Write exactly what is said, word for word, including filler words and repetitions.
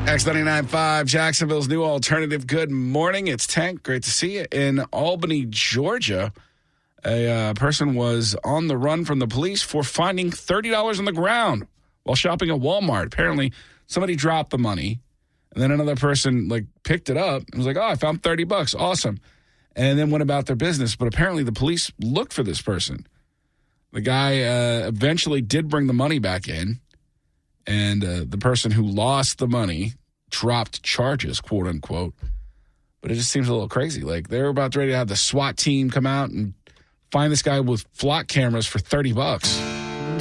X ninety-nine point five, Jacksonville's new alternative. Good morning. It's Tank. Great to see you. In Albany, Georgia, a uh, person was on the run from the police for finding thirty dollars on the ground while shopping at Walmart. Apparently, somebody dropped the money, and then another person like picked it up and was like, oh, I found thirty bucks. Awesome. And then went about their business. But apparently, the police looked for this person. The guy uh, eventually did bring the money back in. And uh, the person who lost the money dropped charges, quote unquote. But it just seems a little crazy. Like they were about ready to have the SWAT team come out and find this guy with flock cameras for thirty bucks.